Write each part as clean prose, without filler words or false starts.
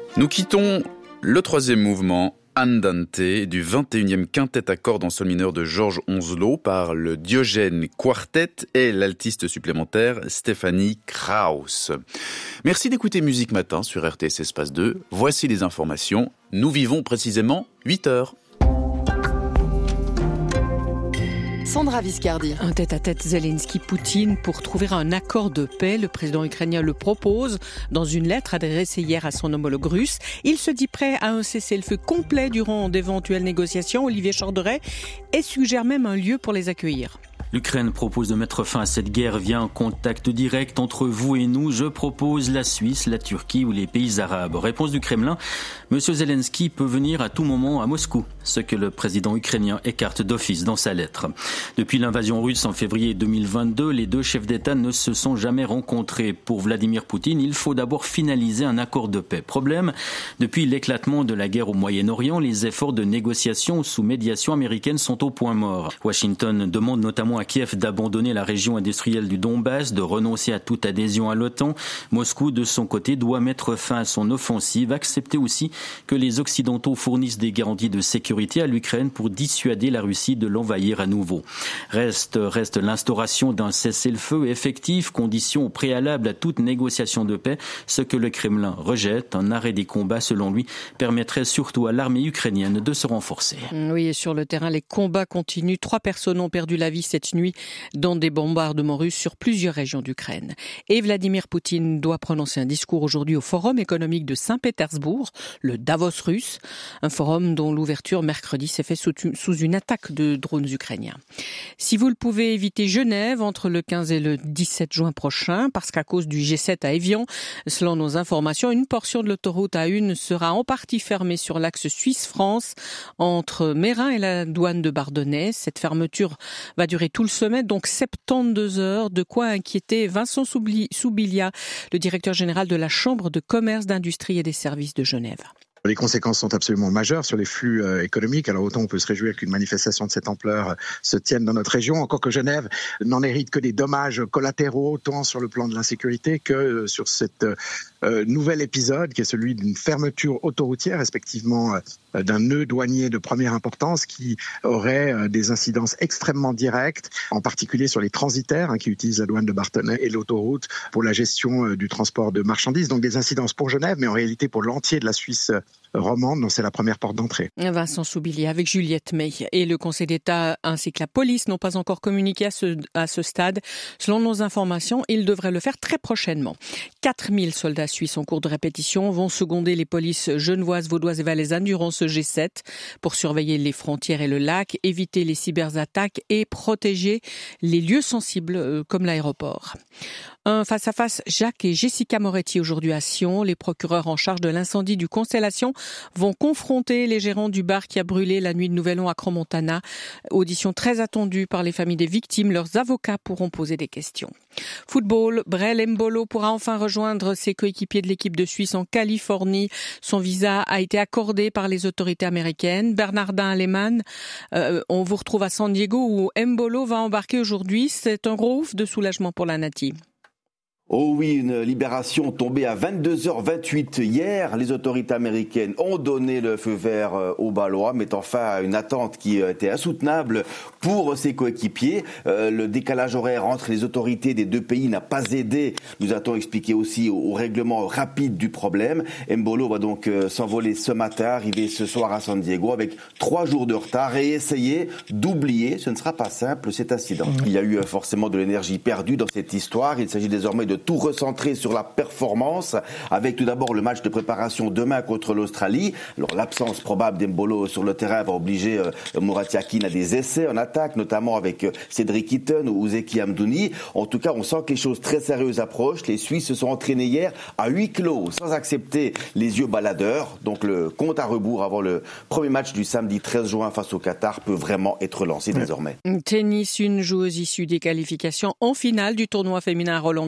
Nous quittons le troisième mouvement, Andante, du 21e quintet à cordes en sol mineur de Georges Onslow par le Diogène Quartet et l'altiste supplémentaire Stéphanie Krauss. Merci d'écouter Musique Matin sur RTS Espace 2. Voici les informations. Nous vivons précisément 8 heures. Sandra Viscardi. Un tête-à-tête Zelensky-Poutine pour trouver un accord de paix. Le président ukrainien le propose dans une lettre adressée hier à son homologue russe. Il se dit prêt à un cessez-le-feu complet durant d'éventuelles négociations. Olivier Chorderet et suggère même un lieu pour les accueillir. L'Ukraine propose de mettre fin à cette guerre via un contact direct entre vous et nous. Je propose la Suisse, la Turquie ou les pays arabes. Réponse du Kremlin, M. Zelensky peut venir à tout moment à Moscou, ce que le président ukrainien écarte d'office dans sa lettre. Depuis l'invasion russe en février 2022, les deux chefs d'État ne se sont jamais rencontrés. Pour Vladimir Poutine, il faut d'abord finaliser un accord de paix. Problème, depuis l'éclatement de la guerre au Moyen-Orient, les efforts de négociation sous médiation américaine sont au point mort. Washington demande notamment à Kiev d'abandonner la région industrielle du Donbass, de renoncer à toute adhésion à l'OTAN. Moscou, de son côté, doit mettre fin à son offensive, accepter aussi que les Occidentaux fournissent des garanties de sécurité à l'Ukraine pour dissuader la Russie de l'envahir à nouveau. Reste l'instauration d'un cessez-le-feu effectif, condition préalable à toute négociation de paix, ce que le Kremlin rejette. Un arrêt des combats, selon lui, permettrait surtout à l'armée ukrainienne de se renforcer. Oui, et sur le terrain, les combats continuent. 3 personnes ont perdu la vie cette nuit dans des bombardements russes sur plusieurs régions d'Ukraine. Et Vladimir Poutine doit prononcer un discours aujourd'hui au Forum économique de Saint-Pétersbourg, le Davos russe, un forum dont l'ouverture mercredi s'est fait sous une attaque de drones ukrainiens. Si vous le pouvez, éviter Genève entre le 15 et le 17 juin prochain, parce qu'à cause du G7 à Évian, selon nos informations, une portion de l'autoroute A1 sera en partie fermée sur l'axe Suisse-France entre Mérin et la douane de Bardonnay. Cette fermeture va durer tout le sommet, donc 72 heures, de quoi inquiéter Vincent Soubilia, le directeur général de la Chambre de commerce, d'industrie et des services de Genève. Les conséquences sont absolument majeures sur les flux économiques. Alors autant on peut se réjouir qu'une manifestation de cette ampleur se tienne dans notre région, encore que Genève n'en hérite que des dommages collatéraux, tant sur le plan de l'insécurité que sur cet nouvel épisode qui est celui d'une fermeture autoroutière, respectivement d'un nœud douanier de première importance qui aurait des incidences extrêmement directes, en particulier sur les transitaires qui utilisent la douane de Bardonnay et l'autoroute pour la gestion du transport de marchandises. Donc des incidences pour Genève, mais en réalité pour l'entier de la Suisse romande, donc c'est la première porte d'entrée. Vincent Soubilia avec Juliette May. Et le Conseil d'État ainsi que la police n'ont pas encore communiqué à ce stade. Selon nos informations, ils devraient le faire très prochainement. 4000 soldats suisses en cours de répétition vont seconder les polices genevoises, vaudoises et valaisannes durant ce G7 pour surveiller les frontières et le lac, éviter les cyberattaques et protéger les lieux sensibles comme l'aéroport. Un face-à-face Jacques et Jessica Moretti aujourd'hui à Sion. Les procureurs en charge de l'incendie du Constellation vont confronter les gérants du bar qui a brûlé la nuit de Nouvel An à Crans-Montana. Audition très attendue par les familles des victimes. Leurs avocats pourront poser des questions. Football, Brel Mbolo pourra enfin rejoindre ses coéquipiers de l'équipe de Suisse en Californie. Son visa a été accordé par les autorités américaines. Bernardin Lehmann, on vous retrouve à San Diego où Mbolo va embarquer aujourd'hui. C'est un gros ouf de soulagement pour la Nati. Oh oui, une libération tombée à 22h28 hier. Les autorités américaines ont donné le feu vert aux Ballois, mettant fin à une attente qui était insoutenable pour ses coéquipiers. Le décalage horaire entre les autorités des deux pays n'a pas aidé, nous a-t-on expliqué aussi, au règlement rapide du problème. Mbolo va donc s'envoler ce matin, arriver ce soir à San Diego avec 3 jours de retard et essayer d'oublier, ce ne sera pas simple, cet incident. Il y a eu forcément de l'énergie perdue dans cette histoire. Il s'agit désormais de tout recentrer sur la performance, avec tout d'abord le match de préparation demain contre l'Australie. Alors l'absence probable d'Mbolo sur le terrain va obliger Murat Yakin à des essais en attaque, notamment avec Cédric Eaton ou Zeki Amdouni. En tout cas, on sent que les choses très sérieuses approchent. Les Suisses se sont entraînés hier à huis clos, sans accepter les yeux baladeurs. Donc le compte à rebours avant le premier match du samedi 13 juin face au Qatar peut vraiment être lancé désormais. Tennis, une joueuse issue des qualifications en finale du tournoi féminin Roland-Garros.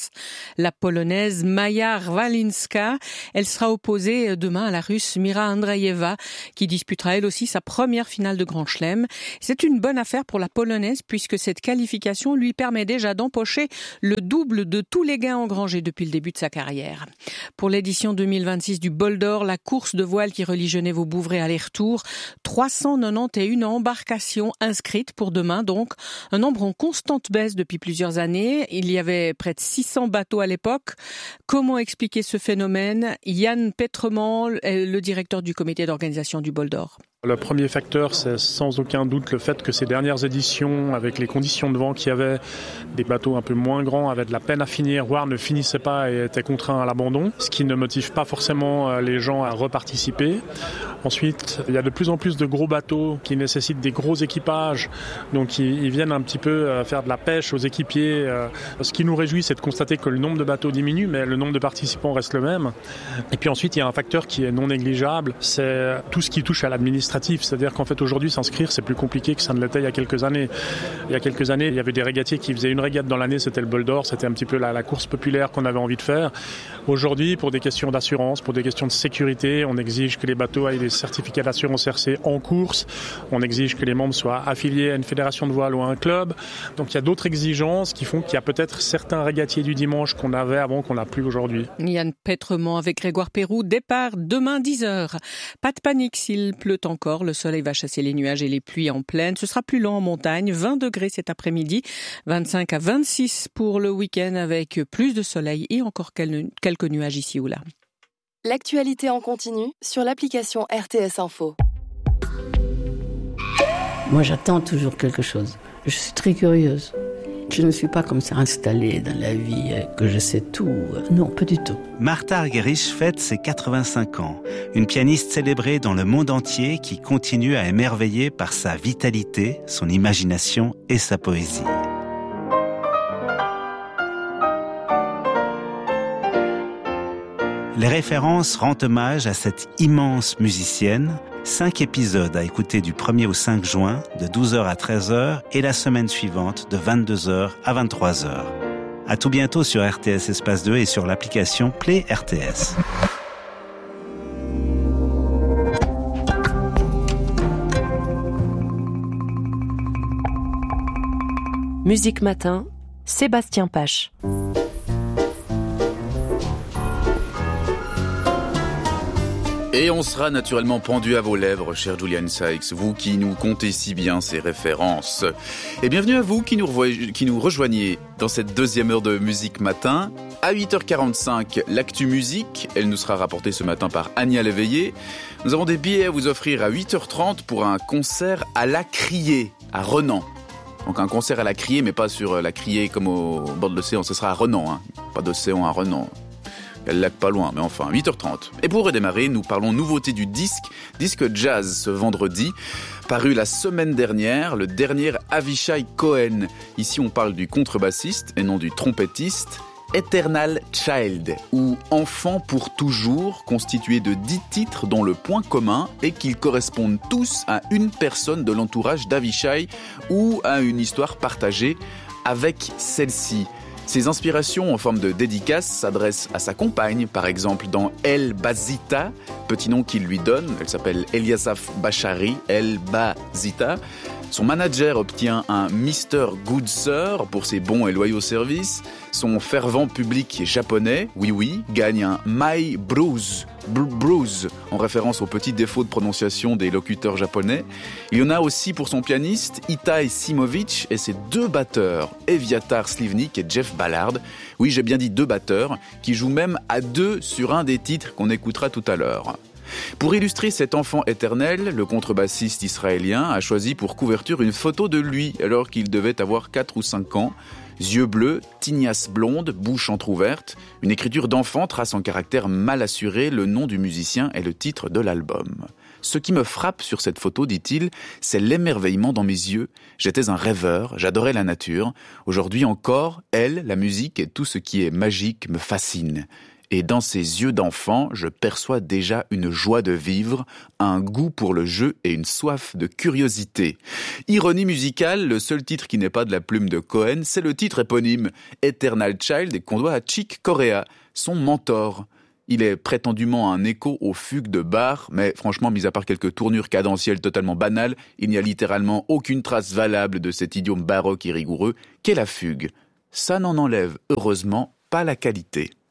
face la Polonaise Maja Rwalinska. Elle sera opposée demain à la Russe Mira Andreeva, qui disputera elle aussi sa première finale de Grand Chelem. C'est une bonne affaire pour la Polonaise puisque cette qualification lui permet déjà d'empocher le double de tous les gains engrangés depuis le début de sa carrière. Pour l'édition 2026 du Bol d'Or, la course de voile qui relie Genève au Bouvray aller-retour, 391 embarcations inscrites pour demain, donc un nombre en constante baisse depuis plusieurs années. Il y avait près de 600 bateaux à l'époque. Comment expliquer ce phénomène ? Yann Petremont, le directeur du comité d'organisation du Bol d'Or. Le premier facteur, c'est sans aucun doute le fait que ces dernières éditions, avec les conditions de vent qu'il y avait, des bateaux un peu moins grands avaient de la peine à finir, voire ne finissaient pas et étaient contraints à l'abandon, ce qui ne motive pas forcément les gens à reparticiper. Ensuite, il y a de plus en plus de gros bateaux qui nécessitent des gros équipages, donc ils viennent un petit peu faire de la pêche aux équipiers. Ce qui nous réjouit, c'est de constater que le nombre de bateaux diminue, mais le nombre de participants reste le même. Et puis ensuite, il y a un facteur qui est non négligeable, c'est tout ce qui touche à l'administration. C'est-à-dire qu'en fait aujourd'hui s'inscrire c'est plus compliqué que ça ne l'était il y a quelques années. Il y a quelques années il y avait des régatiers qui faisaient une régate dans l'année, c'était le Bol d'Or, c'était un petit peu la course populaire qu'on avait envie de faire. Aujourd'hui pour des questions d'assurance, pour des questions de sécurité, on exige que les bateaux aient des certificats d'assurance RC en course, on exige que les membres soient affiliés à une fédération de voile ou à un club. Donc il y a d'autres exigences qui font qu'il y a peut-être certains régatiers du dimanche qu'on avait avant qu'on n'a plus aujourd'hui. Yann Petremont avec Grégoire Pérou, départ demain 10h. Pas de panique s'il pleut encore. Le soleil va chasser les nuages et les pluies en plaine. Ce sera plus lent en montagne. 20 degrés cet après-midi. 25 à 26 pour le week-end avec plus de soleil et encore quelques nuages ici ou là. L'actualité en continu sur l'application RTS Info. Moi, j'attends toujours quelque chose. Je suis très curieuse. Je ne suis pas comme ça installée dans la vie, que je sais tout. Non, pas du tout. Martha Argerich fête ses 85 ans. Une pianiste célébrée dans le monde entier qui continue à émerveiller par sa vitalité, son imagination et sa poésie. Les références rendent hommage à cette immense musicienne. 5 épisodes à écouter du 1er au 5 juin, de 12h à 13h, et la semaine suivante, de 22h à 23h. À tout bientôt sur RTS Espace 2 et sur l'application Play RTS. Musique Matin, Sébastien Pache. Et on sera naturellement pendu à vos lèvres, cher Julian Sykes, vous qui nous comptez si bien ces références. Et bienvenue à vous qui nous rejoignez dans cette deuxième heure de Musique Matin. À 8h45, l'actu musique, elle nous sera rapportée ce matin par Ania Léveillé. Nous avons des billets à vous offrir à 8h30 pour un concert à la Criée, à Renan. Donc un concert à la Criée, mais pas sur la Criée comme au bord de l'océan, ce sera à Renan, hein. Pas d'océan à Renan. Il y a le lac pas loin, mais enfin, 8h30. Et pour redémarrer, nous parlons nouveauté du disque jazz ce vendredi, paru la semaine dernière, le dernier Avishai Cohen. Ici, on parle du contrebassiste et non du trompettiste. Eternal Child, ou Enfant pour toujours, constitué de 10 titres dont le point commun est qu'ils correspondent tous à une personne de l'entourage d'Avishai ou à une histoire partagée avec celle-ci. Ses inspirations en forme de dédicace s'adressent à sa compagne, par exemple dans El Bazita, petit nom qu'il lui donne, elle s'appelle Eliasaph Bachari, El Bazita. Son manager obtient un Mr. Good Sir pour ses bons et loyaux services. Son fervent public japonais, oui, gagne un My Bruce en référence aux petits défauts de prononciation des locuteurs japonais. Il y en a aussi pour son pianiste, Itai Simovic, et ses 2 batteurs, Eviatar Slivnik et Jeff Ballard. Oui, j'ai bien dit 2 batteurs, qui jouent même à 2 sur un des titres qu'on écoutera tout à l'heure. Pour illustrer cet enfant éternel, le contrebassiste israélien a choisi pour couverture une photo de lui alors qu'il devait avoir 4 ou 5 ans. Yeux bleus, tignasse blonde, bouche entrouverte. Une écriture d'enfant trace en caractère mal assuré le nom du musicien et le titre de l'album. Ce qui me frappe sur cette photo, dit-il, c'est l'émerveillement dans mes yeux. J'étais un rêveur, j'adorais la nature. Aujourd'hui encore, elle, la musique et tout ce qui est magique me fascine. Et dans ses yeux d'enfant, je perçois déjà une joie de vivre, un goût pour le jeu et une soif de curiosité. Ironie musicale, le seul titre qui n'est pas de la plume de Cohen, c'est le titre éponyme, Eternal Child, et qu'on doit à Chick Corea, son mentor. Il est prétendument un écho aux fugues de Bach, mais franchement, mis à part quelques tournures cadentielles totalement banales, il n'y a littéralement aucune trace valable de cet idiome baroque et rigoureux qu'est la fugue. Ça n'en enlève, heureusement, pas la qualité.